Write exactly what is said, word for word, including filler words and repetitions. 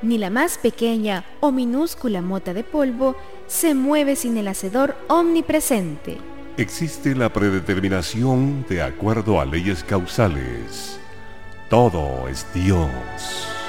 ni la más pequeña o minúscula mota de polvo se mueve sin el Hacedor omnipresente. Existe la predeterminación de acuerdo a leyes causales. Todo es Dios.